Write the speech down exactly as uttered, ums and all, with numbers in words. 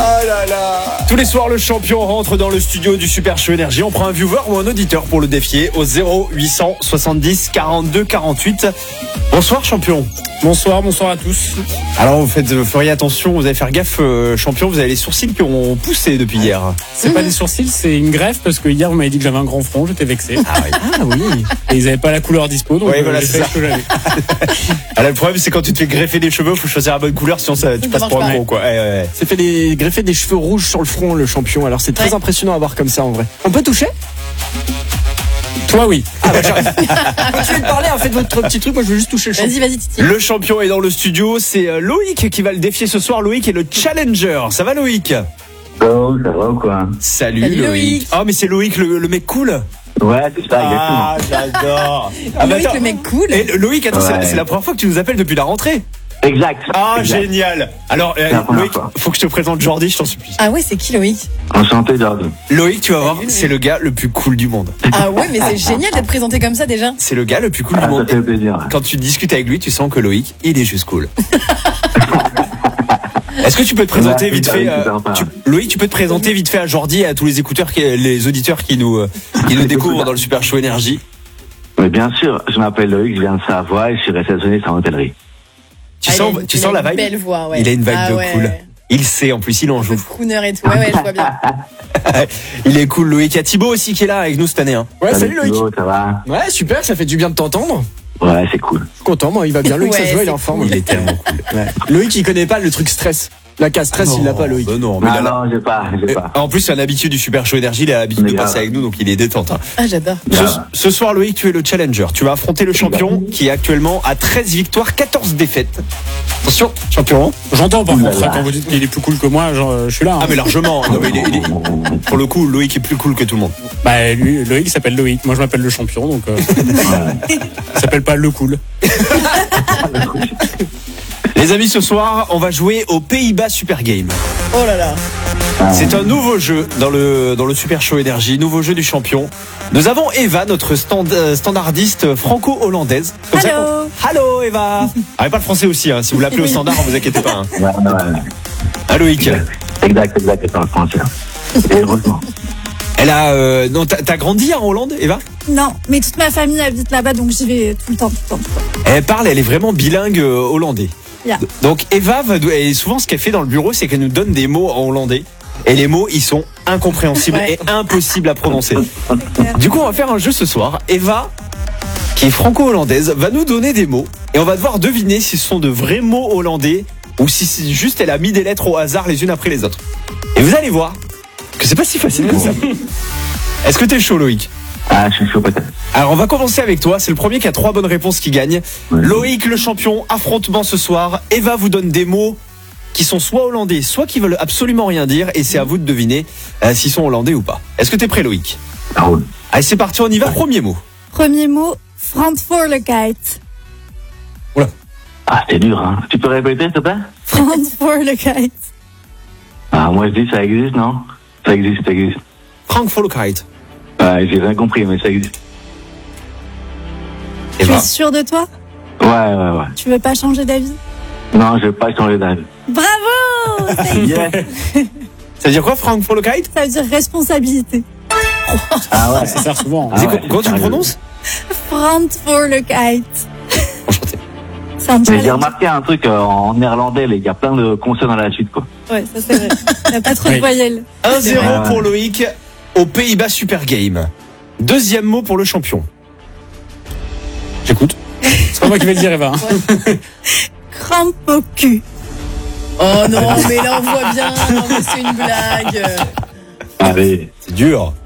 Ah là là. Tous les soirs, le champion rentre dans le studio du Super Show Énergie. On prend un viewer ou un auditeur pour le défier au zéro huit cent soixante-dix quarante-deux quarante-huit. Bonsoir champion. Bonsoir, bonsoir à tous. Alors vous faites, vous feriez attention, vous allez faire gaffe euh, champion, vous avez les sourcils qui ont poussé depuis hier. C'est mmh. pas des sourcils, c'est une greffe parce que hier vous m'avez dit que j'avais un grand front, j'étais vexé. Ah oui. Ah oui. Et ils avaient pas la couleur dispo, donc ouais, voilà, j'ai c'est fait ça. ce que j'avais. Alors le problème c'est quand tu te fais greffer des cheveux, faut choisir la bonne couleur, sinon ça, tu ça passes pour un gros quoi. Ouais, ouais, ouais. C'est fait des, greffer des cheveux rouges sur le front, le champion. Alors c'est très ouais. impressionnant à voir comme ça en vrai. On peut toucher ? Toi oui. Ah bah j'arrive. Continuez de parler, hein, faites votre petit truc, moi je veux juste toucher le champion. Vas-y, vas-y Titi. Le champion est dans le studio, c'est Loïc qui va le défier ce soir. Loïc est le challenger. Ça va Loïc ? Oh, ça va ou quoi ? Salut, Salut Loïc. Loïc. Oh mais c'est Loïc le, le mec cool. Ouais, c'est ça, ah, exactement. J'adore. Ah, Loïc bah, le mec cool. Et Loïc, attends, ouais. c'est, la, c'est la première fois que tu nous appelles depuis la rentrée. Exact. Ah, exact. Génial. Alors, euh, Loïc, faut que je te présente Jordi, je t'en supplie. Ah ouais, c'est qui Loïc ? Enchanté, Jordi. Loïc, tu vas voir, c'est le gars le plus cool du monde. Ah ouais, mais c'est génial d'être présenté comme ça déjà. C'est le gars le plus cool ah, du monde. Ça fait plaisir. Quand tu discutes avec lui, tu sens que Loïc, il est juste cool. Est-ce que tu peux te présenter ouais, vite fait euh, tu, Loïc, tu peux te présenter vite fait à Jordi et à tous les écouteurs, qui, les auditeurs qui nous, qui nous découvrent dans le Super Show Énergie. Oui, bien sûr. Je m'appelle Loïc, je viens de Savoie et je suis réceptionniste en hôtellerie. Tu ah, sens, une, tu sens la vibe ? Belle voix, ouais. Il a une vibe ah, de ouais. cool. Il sait, en plus, il en joue. Le crooner et tout. Ouais, ouais, je vois bien. Il est cool, Loïc. Il y a Thibaut aussi qui est là avec nous cette année. Hein. Ouais, salut, salut Loïc. Ça va ? Ouais, super, ça fait du bien de t'entendre. Ouais, c'est cool. Je suis content, moi, il va bien. Loïc, ouais, ça se voit, il est en forme. Cool. Il est tellement cool. Ouais. Loïc, il connaît pas le truc stress. La case stress, ah non, il l'a pas, Loïc. Bah non, mais ah là, non, j'ai pas, j'ai pas. En plus, c'est un habitué du Super Show Énergie, il a l'habitude de passer avec nous, donc il est détente. Hein. Ah, j'adore. Ce, ce soir, Loïc, tu es le challenger. Tu vas affronter le champion qui est actuellement à treize victoires, quatorze défaites. Attention, champion. J'entends par contre, quand vous dites qu'il est plus cool que moi, genre, je suis là. Hein. Ah, mais largement. Non, mais il est, il est, pour le coup, Loïc est plus cool que tout le monde. Bah, lui, Loïc s'appelle Loïc. Moi, je m'appelle le champion, donc. Euh, il s'appelle pas le cool. Les amis, ce soir, on va jouer aux Pays-Bas Super Game. Oh là là. C'est un nouveau jeu dans le, dans le Super Show Énergie, nouveau jeu du champion. Nous avons Eva, notre stand, standardiste franco-hollandaise. Hello. Hello Eva. Ah, pas le français aussi, hein. Si vous l'appelez au standard, vous inquiétez pas. Hein. Ouais, ouais, ouais. Ah, Loïc. Exact, exact, c'est pas le français. Et heureusement. Elle a, euh, non, t'as, t'as grandi en Hollande, Eva ? Non, mais toute ma famille habite là-bas, donc j'y vais tout le temps, tout le temps, tout le temps. Elle parle, elle est vraiment bilingue euh, hollandais. Yeah. Donc Eva, va, et souvent ce qu'elle fait dans le bureau, c'est qu'elle nous donne des mots en hollandais. Et les mots, ils sont incompréhensibles ouais. et impossibles à prononcer. Du coup, on va faire un jeu ce soir. Eva, qui est franco-hollandaise, va nous donner des mots. Et on va devoir deviner si ce sont de vrais mots hollandais ou si c'est juste elle a mis des lettres au hasard les unes après les autres. Et vous allez voir que c'est pas si facile que ça. Est-ce que t'es chaud, Loïc ? Ah, je suis chaud peut-être. Alors on va commencer avec toi, c'est le premier qui a trois bonnes réponses qui gagne. Oui. Loïc le champion, affrontement ce soir. Eva vous donne des mots qui sont soit hollandais, soit qui veulent absolument rien dire, et c'est à vous de deviner euh, s'ils sont hollandais ou pas. Est-ce que t'es prêt, Loïc ? Ah oui. Allez, c'est parti, on y va. Premier mot. Premier mot, Verantwoordelijkheid. Oula. Ah, c'est dur, hein. Tu peux répéter, s'il te plaît ? Verantwoordelijkheid. Ah, moi je dis ça existe, non ? Ça existe, ça existe. Verantwoordelijkheid. Ouais, j'ai rien compris, mais ça existe. Tu es sûr de toi ? Ouais, ouais, ouais. Tu veux pas changer d'avis ? Non, je veux pas changer d'avis. Bravo. Yeah. Ça veut dire quoi, Verantwoordelijkheid ? Ça veut dire responsabilité. Ah ouais. Ça sert souvent. Ah ouais, comment tu le prononces ? Verantwoordelijkheid. Enchanté. C'est un Mais challenge. j'ai remarqué un truc euh, en néerlandais, il y a plein de consonnes à la suite, quoi. Ouais, ça c'est vrai. Il n'y a pas trop de Oui. voyelles. un zéro vrai. pour Loïc aux Pays-Bas Super Game. Deuxième mot pour le champion. J'écoute. C'est pas moi qui vais le dire, Eva. Ouais. Crampe au cul. Oh non, mais là on voit bien. Non, mais c'est une blague. Allez. C'est dur.